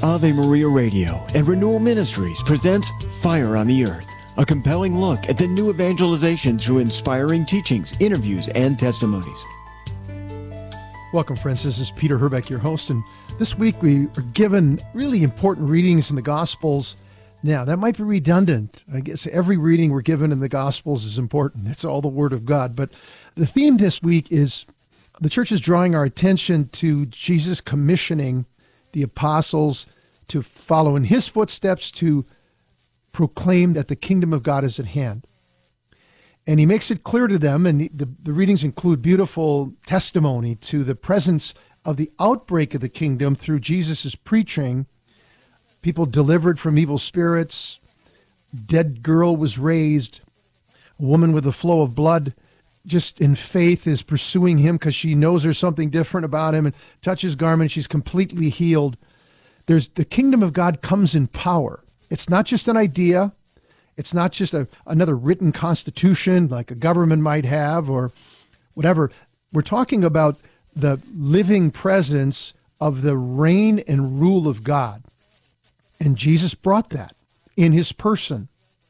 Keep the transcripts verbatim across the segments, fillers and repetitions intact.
Ave Maria Radio and Renewal Ministries presents Fire on the Earth, a compelling look at the new evangelization through inspiring teachings, interviews, and testimonies. Welcome, friends. This is Peter Herbeck, your host, and this week we are given really important readings in the Gospels. Now, that might be redundant. I guess every reading we're given in the Gospels is important. It's all the Word of God. But the theme this week is the church is drawing our attention to Jesus commissioning the apostles to follow in his footsteps, to proclaim that the kingdom of God is at hand. And he makes it clear to them, and the, the readings include beautiful testimony to the presence of the outbreak of the kingdom through Jesus' preaching. People delivered from evil spirits, dead girl was raised, a woman with a flow of blood just in faith is pursuing him because she knows there's something different about him and touches his garment. She's completely healed. There's the kingdom of God comes in power. It's not just an idea. It's not just a, another written constitution like a government might have or whatever. We're talking about the living presence of the reign and rule of God. And Jesus brought that in his person.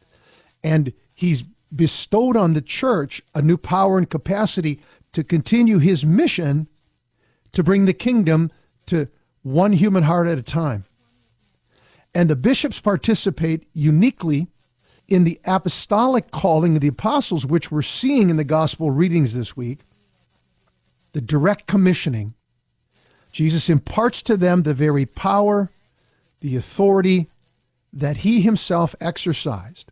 And he's bestowed on the church a new power and capacity to continue his mission to bring the kingdom to one human heart at a time. And the bishops participate uniquely in the apostolic calling of the apostles, which we're seeing in the gospel readings this week, the direct commissioning. Jesus imparts to them the very power, the authority that he himself exercised.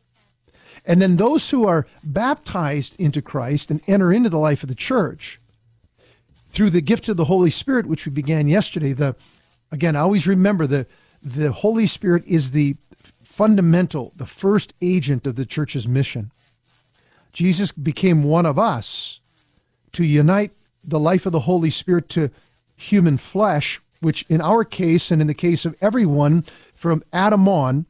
And then those who are baptized into Christ and enter into the life of the church through the gift of the Holy Spirit, which we began yesterday. The again, always remember the the Holy Spirit is the fundamental, the first agent of the church's mission. Jesus became one of us to unite the life of the Holy Spirit to human flesh, which in our case and in the case of everyone from Adam on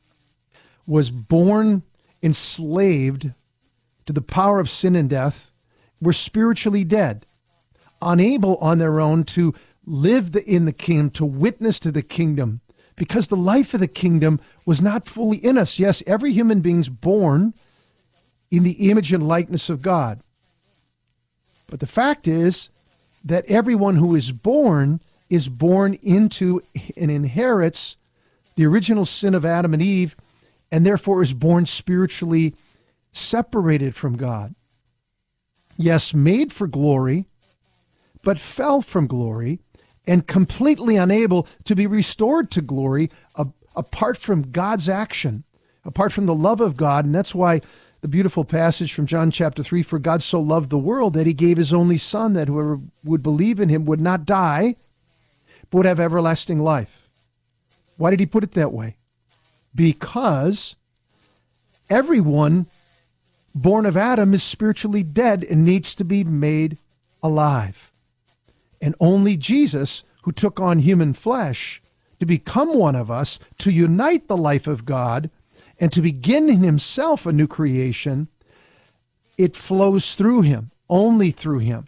was born enslaved to the power of sin and death, were spiritually dead, unable on their own to live in the kingdom, to witness to the kingdom, because the life of the kingdom was not fully in us. Yes, every human being's born in the image and likeness of God. But the fact is that everyone who is born is born into and inherits the original sin of Adam and Eve, and therefore is born spiritually separated from God. Yes, made for glory, but fell from glory and completely unable to be restored to glory uh, apart from God's action, apart from the love of God. And that's why the beautiful passage from John chapter three, for God so loved the world that he gave his only son, that whoever would believe in him would not die, but would have everlasting life. Why did he put it that way? Because everyone born of Adam is spiritually dead and needs to be made alive. And only Jesus, who took on human flesh to become one of us, to unite the life of God and to begin in himself a new creation, it flows through him, only through him.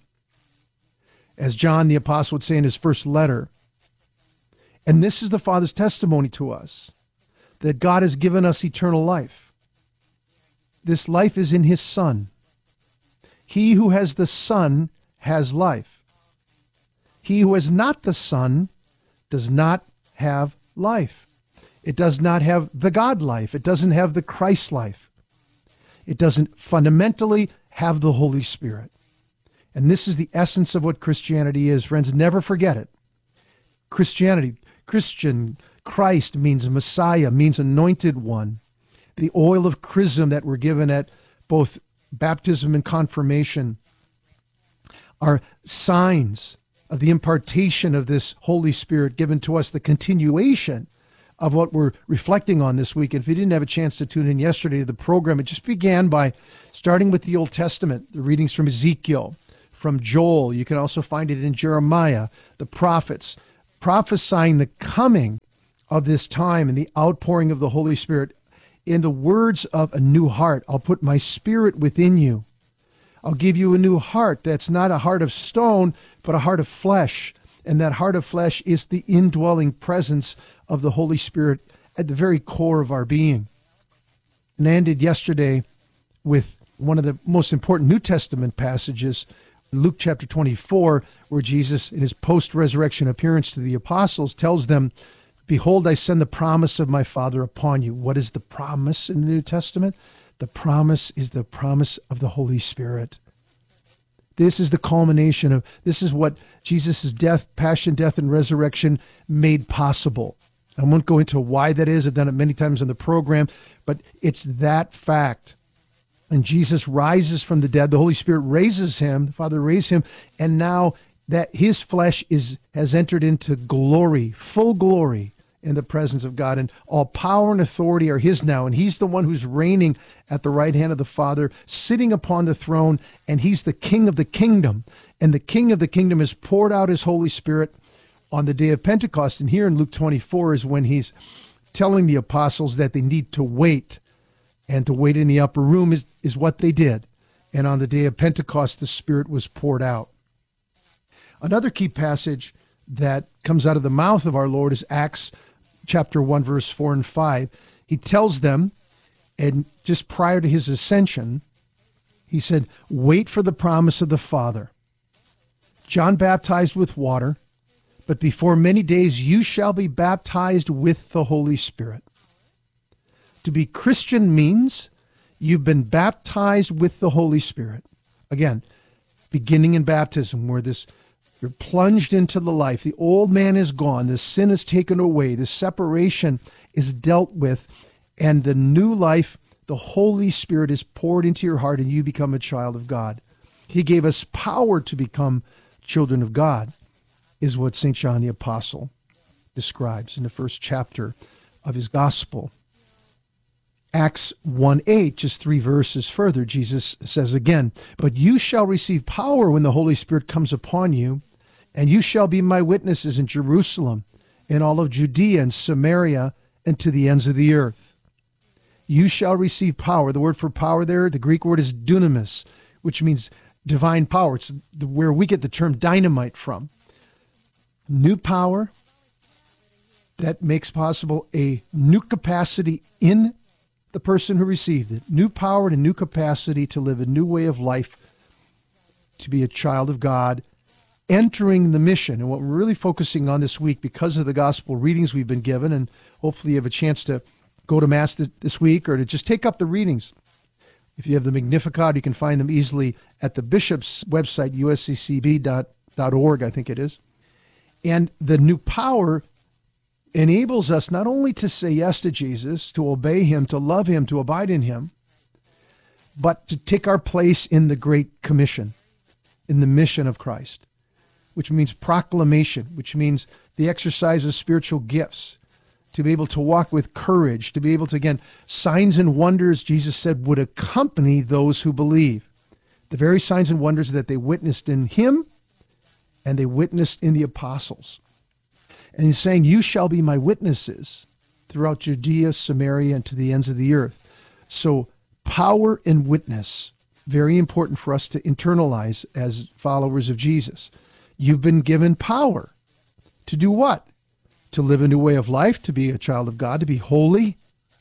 As John the Apostle would say in his first letter, and this is the Father's testimony to us, that God has given us eternal life. This life is in his Son. He who has the Son has life. He who has not the Son does not have life. It does not have the God life. It doesn't have the Christ life. It doesn't fundamentally have the Holy Spirit. And this is the essence of what Christianity is. Friends, never forget it. Christianity, Christian, Christ means Messiah, means anointed one. The oil of chrism that we're given at both baptism and confirmation are signs of the impartation of this Holy Spirit given to us, the continuation of what we're reflecting on this week. And if you didn't have a chance to tune in yesterday to the program, it just began by starting with the Old Testament, the readings from Ezekiel, from Joel. You can also find it in Jeremiah, the prophets, prophesying the coming of this time and the outpouring of the Holy Spirit. In the words of a new heart, I'll put my spirit within you. I'll give you a new heart that's not a heart of stone, but a heart of flesh. And that heart of flesh is the indwelling presence of the Holy Spirit at the very core of our being. And I ended yesterday with one of the most important New Testament passages, Luke chapter twenty-four, where Jesus, in his post-resurrection appearance to the apostles, tells them, "Behold, I send the promise of my Father upon you." What is the promise in the New Testament? The promise is the promise of the Holy Spirit. This is the culmination of, this is what Jesus' death, passion, death, and resurrection made possible. I won't go into why that is. I've done it many times on the program, but it's that fact. And Jesus rises from the dead. The Holy Spirit raises him. The Father raised him. And now that his flesh is has entered into glory, full glory in the presence of God. And all power and authority are his now. And he's the one who's reigning at the right hand of the Father, sitting upon the throne. And he's the king of the kingdom. And the king of the kingdom has poured out his Holy Spirit on the day of Pentecost. And here in Luke twenty-four is when he's telling the apostles that they need to wait. And to wait in the upper room is, is what they did. And on the day of Pentecost, the Spirit was poured out. Another key passage that comes out of the mouth of our Lord is Acts chapter one, verse four and five. He tells them, and just prior to his ascension, he said, "Wait for the promise of the Father. John baptized with water, but before many days you shall be baptized with the Holy Spirit." To be Christian means you've been baptized with the Holy Spirit. Again, beginning in baptism, where this you're plunged into the life. The old man is gone. The sin is taken away. The separation is dealt with. And the new life, the Holy Spirit is poured into your heart and you become a child of God. He gave us power to become children of God, is what Saint John the Apostle describes in the first chapter of his gospel. Acts one eight, just three verses further, Jesus says again, "But you shall receive power when the Holy Spirit comes upon you, and you shall be my witnesses in Jerusalem, in all of Judea and Samaria, and to the ends of the earth." You shall receive power. The word for power there, the Greek word is dunamis, which means divine power. It's where we get the term dynamite from. New power that makes possible a new capacity in the person who received it. New power and a new capacity to live a new way of life, to be a child of God, entering the mission. And what we're really focusing on this week, because of the gospel readings we've been given, and hopefully you have a chance to go to Mass this week or to just take up the readings. If you have the Magnificat, you can find them easily at the bishop's website, u s c c b dot org, I think it is. And the new power enables us not only to say yes to Jesus, to obey him, to love him, to abide in him, but to take our place in the Great Commission, in the mission of Christ, which means proclamation, which means the exercise of spiritual gifts, to be able to walk with courage, to be able to, again, signs and wonders, Jesus said, would accompany those who believe. The very signs and wonders that they witnessed in him and they witnessed in the apostles. And he's saying, you shall be my witnesses throughout Judea, Samaria, and to the ends of the earth. So power and witness, very important for us to internalize as followers of Jesus. You've been given power to do what? To live a new way of life, to be a child of God, to be holy.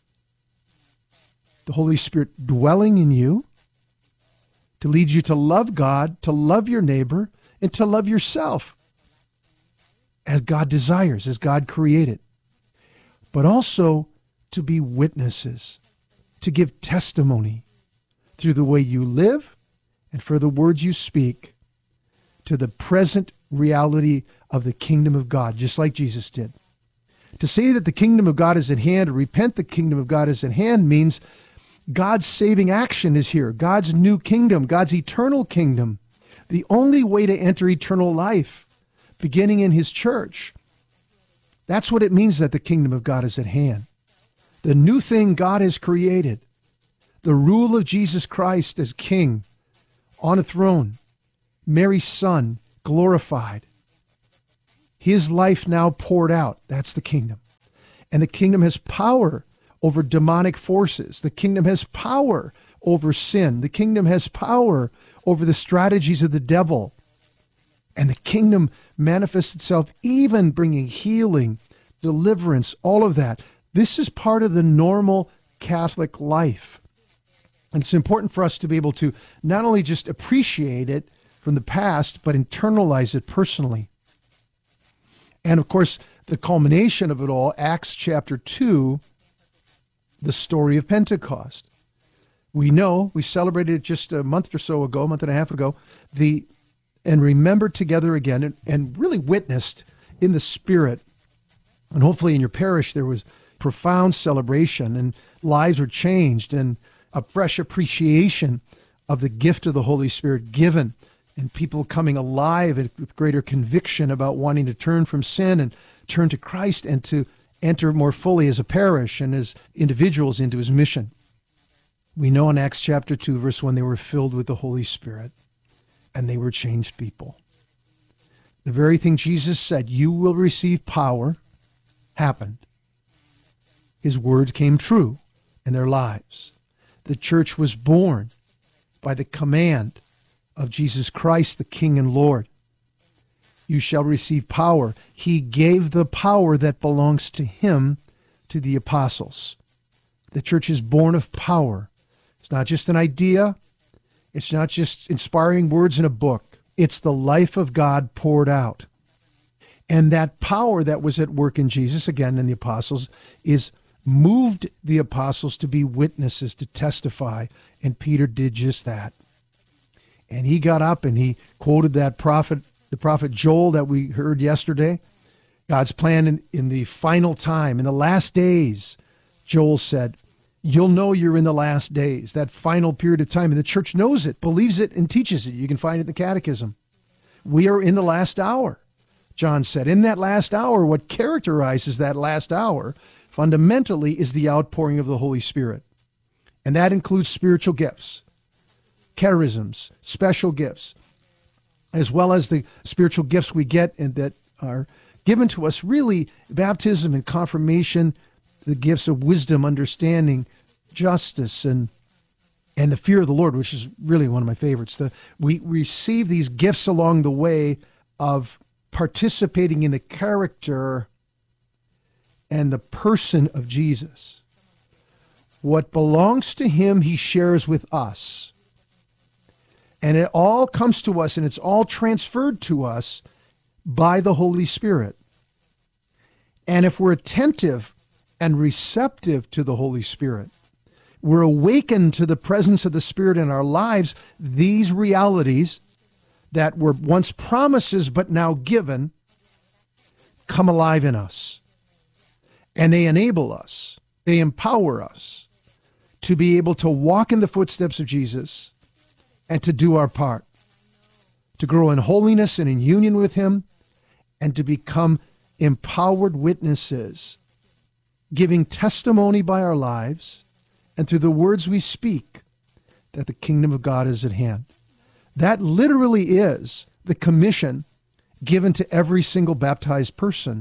The Holy Spirit dwelling in you, to lead you to love God, to love your neighbor, and to love yourself as God desires, as God created. But also to be witnesses, to give testimony through the way you live and for the words you speak to the present reality of the kingdom of God, just like Jesus did. To say that the kingdom of God is at hand, or repent the kingdom of God is at hand, means God's saving action is here. God's new kingdom, God's eternal kingdom. The only way to enter eternal life, beginning in his church. That's what it means that the kingdom of God is at hand. The new thing God has created, the rule of Jesus Christ as king on a throne, Mary's son glorified, his life now poured out. That's the kingdom. And the kingdom has power over demonic forces. The kingdom has power over sin. The kingdom has power over the strategies of the devil. And the kingdom manifests itself, even bringing healing, deliverance, all of that. This is part of the normal Catholic life. And it's important for us to be able to not only just appreciate it from the past, but internalize it personally. And of course, the culmination of it all, Acts chapter two, the story of Pentecost. We know, we celebrated it just a month or so ago, a month and a half ago, the and remembered together again and, and really witnessed in the Spirit. And hopefully in your parish there was profound celebration and lives were changed and a fresh appreciation of the gift of the Holy Spirit given and people coming alive with greater conviction about wanting to turn from sin and turn to Christ and to enter more fully as a parish and as individuals into his mission. We know in Acts chapter two, verse one, they were filled with the Holy Spirit and they were changed people. The very thing Jesus said, you will receive power, happened. His word came true in their lives. The church was born by the command of Jesus Christ, the King and Lord. You shall receive power. He gave the power that belongs to him to the apostles. The church is born of power. It's not just an idea. It's not just inspiring words in a book. It's the life of God poured out. And that power that was at work in Jesus, again, in the apostles, is moved the apostles to be witnesses, to testify. And Peter did just that. And he got up and he quoted that prophet, the prophet Joel that we heard yesterday. God's plan in, in the final time, in the last days, Joel said, you'll know you're in the last days, that final period of time. And the church knows it, believes it, and teaches it. You can find it in the Catechism. We are in the last hour, John said. In that last hour, what characterizes that last hour fundamentally is the outpouring of the Holy Spirit. And that includes spiritual gifts, charisms, special gifts, as well as the spiritual gifts we get and that are given to us, really baptism and confirmation, the gifts of wisdom, understanding, justice, and and the fear of the Lord, which is really one of my favorites. The, we receive these gifts along the way of participating in the character and the person of Jesus. What belongs to him, he shares with us. And it all comes to us and it's all transferred to us by the Holy Spirit. And if we're attentive and receptive to the Holy Spirit, we're awakened to the presence of the Spirit in our lives, these realities that were once promises but now given come alive in us. And they enable us, they empower us to be able to walk in the footsteps of Jesus and to do our part, to grow in holiness and in union with him, and to become empowered witnesses, giving testimony by our lives and through the words we speak that the kingdom of God is at hand. That literally is the commission given to every single baptized person.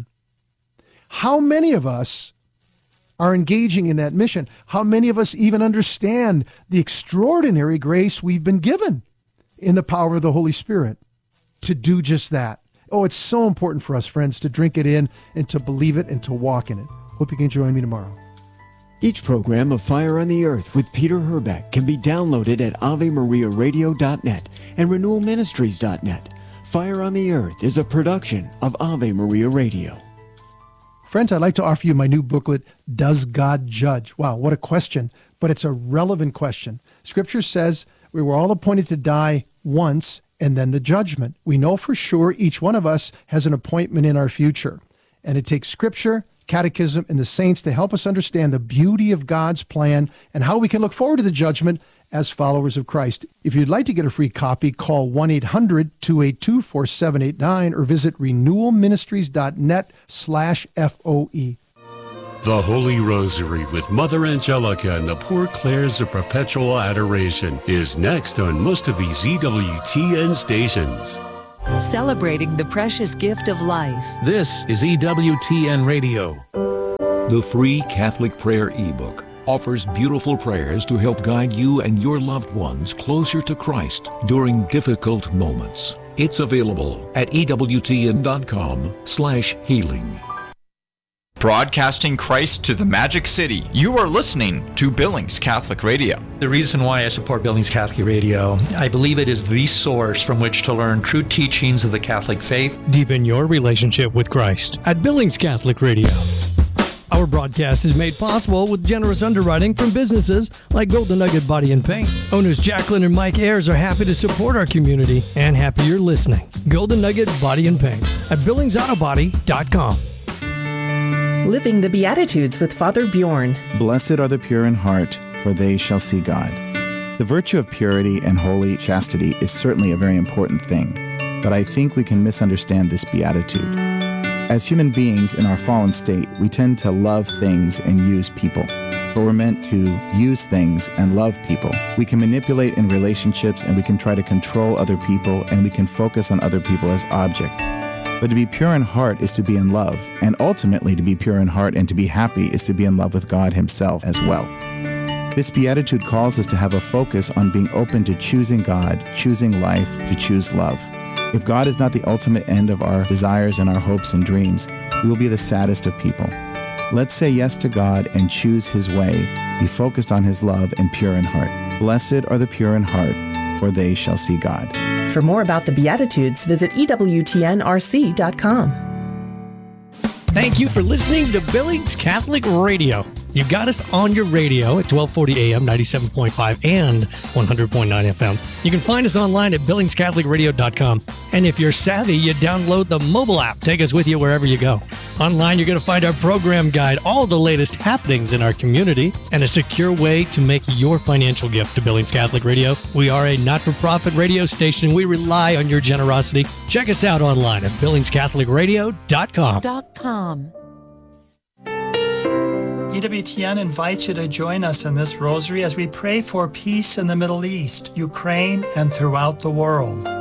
How many of us are engaging in that mission? How many of us even understand the extraordinary grace we've been given in the power of the Holy Spirit to do just that? Oh, it's so important for us, friends, to drink it in and to believe it and to walk in it. Hope you can join me tomorrow. Each program of Fire on the Earth with Peter Herbeck can be downloaded at ave maria radio dot net and renewal ministries dot net. Fire on the Earth is a production of Ave Maria Radio. Friends, I'd like to offer you my new booklet, Does God Judge? Wow, what a question, but it's a relevant question. Scripture says we were all appointed to die once and then the judgment. We know for sure each one of us has an appointment in our future, and it takes Scripture, Catechism, and the saints to help us understand the beauty of God's plan and how we can look forward to the judgment as followers of Christ. If you'd like to get a free copy, call one eight hundred two eight two four seven eight nine or visit renewal ministries dot net slash F O E. The Holy Rosary with Mother Angelica and the Poor Clares of Perpetual Adoration is next on most of these Z W T N stations. Celebrating the precious gift of life. This is E W T N Radio. The free Catholic Prayer ebook offers beautiful prayers to help guide you and your loved ones closer to Christ during difficult moments. It's available at ewtn.com slash healing. Broadcasting Christ to the Magic City, you are listening to Billings Catholic Radio. The reason why I support Billings Catholic Radio, I believe it is the source from which to learn true teachings of the Catholic faith. Deepen your relationship with Christ at Billings Catholic Radio. Our broadcast is made possible with generous underwriting from businesses like Golden Nugget Body and Paint. Owners Jacqueline and Mike Ayers are happy to support our community and happy you're listening. Golden Nugget Body and Paint at billings auto body dot com. Living the Beatitudes with Father Bjorn. Blessed are the pure in heart, for they shall see God. The virtue of purity and holy chastity is certainly a very important thing, but I think we can misunderstand this beatitude. As human beings in our fallen state, we tend to love things and use people, but we're meant to use things and love people. We can manipulate in relationships, and we can try to control other people, and we can focus on other people as objects. But to be pure in heart is to be in love, and ultimately to be pure in heart and to be happy is to be in love with God Himself as well. This beatitude calls us to have a focus on being open to choosing God, choosing life, to choose love. If God is not the ultimate end of our desires and our hopes and dreams, we will be the saddest of people. Let's say yes to God and choose His way, be focused on His love and pure in heart. Blessed are the pure in heart, for they shall see God. For more about the Beatitudes, visit E W T N R C dot com. Thank you for listening to Billings Catholic Radio. You got us on your radio at twelve forty A M, ninety-seven point five, and one hundred point nine F M. You can find us online at billings catholic radio dot com. And if you're savvy, you download the mobile app. Take us with you wherever you go. Online, you're going to find our program guide, all the latest happenings in our community, and a secure way to make your financial gift to Billings Catholic Radio. We are a not-for-profit radio station. We rely on your generosity. Check us out online at billings catholic radio dot com. .com. E W T N invites you to join us in this rosary as we pray for peace in the Middle East, Ukraine, and throughout the world.